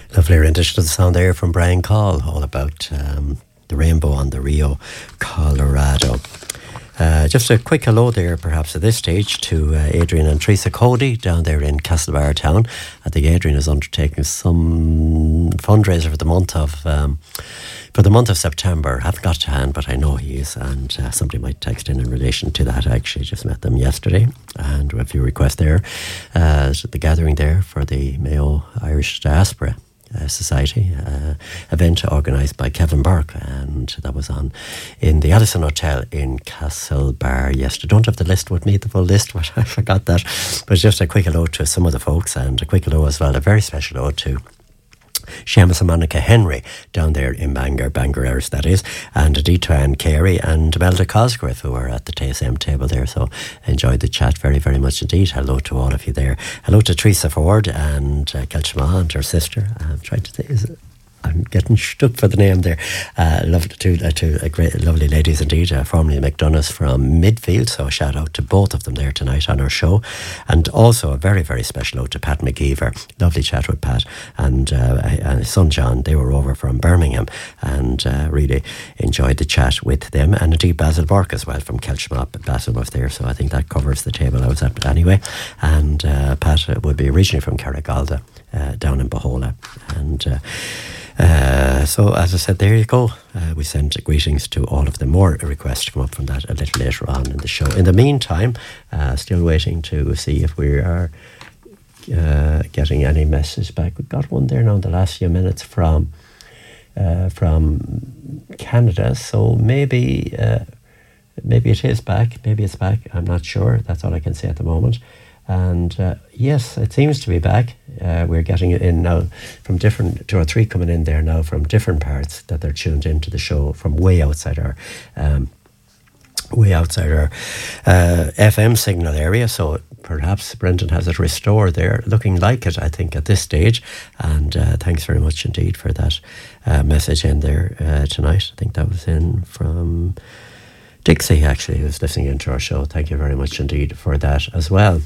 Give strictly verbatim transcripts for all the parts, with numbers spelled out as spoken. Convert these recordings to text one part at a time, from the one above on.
Lovely rendition of the sound there from Brian Call, all about um, the rainbow on the Rio Colorado. Uh, just a quick hello there, perhaps at this stage, to uh, Adrian and Teresa Cody down there in Castlebar Town. I think Adrian is undertaking some fundraiser for the month of um, for the month of September. I haven't got to hand, but I know he is, and uh, somebody might text in in relation to that. I actually just met them yesterday, and we have a few requests there. Uh, so the gathering there for the Mayo Irish Diaspora Uh, Society uh, event organised by Kevin Burke, and that was on in the Addison Hotel in Castlebar yesterday. Don't have the list with me, the full list, but I forgot that. But just a quick hello to some of the folks, and a quick hello as well, a very special hello to Seamus and Monica Henry down there in Bangor, Bangor Airs that is, and indeed to Anne Carey and Imelda Cosgrave, who were at the T S M table there. So enjoyed the chat very, very much indeed. Hello to all of you there. Hello to Teresa Ford and uh, Kelchma and her sister. I'm trying to say, is it? I'm getting stuck for the name there. Uh, love to uh, to uh, great, lovely ladies indeed, uh, formerly McDonough's from Midfield. So a shout out to both of them there tonight on our show, and also a very very special note to Pat McGeever. Lovely chat with Pat and uh, and his son John. They were over from Birmingham, and uh, really enjoyed the chat with them. And indeed Basil Burke as well from Kelchmop. Basil was there, so I think that covers the table I was at anyway. And uh, Pat would be originally from Carrigalda, uh, down in Bohola, and. Uh, Uh, so as I said, there you go. Uh, we send greetings to all of them. More requests to come up from that a little later on in the show. In the meantime, uh, still waiting to see if we are uh, getting any message back. We got one there now in the last few minutes from uh, from Canada. So maybe uh, maybe it is back. Maybe it's back. I'm not sure. That's all I can say at the moment. And uh, yes, it seems to be back. Uh, we're getting it in now from different, two or three coming in there now from different parts that they're tuned into the show from way outside our, um, way outside our uh, F M signal area. So perhaps Brendan has it restored there, looking like it, I think, at this stage. And uh, thanks very much indeed for that uh, message in there uh, tonight. I think that was in from Dixie, actually, who's listening into our show. Thank you very much indeed for that as well.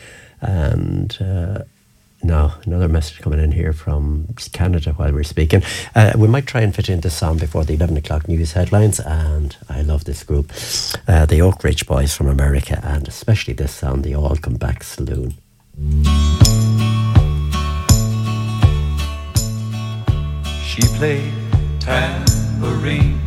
And uh, now another message coming in here from Canada while we're speaking. Uh, we might try and fit in this song before the eleven o'clock news headlines, and I love this group, uh, the Oak Ridge Boys from America, and especially this song, the All Come Back Saloon. She played tambourine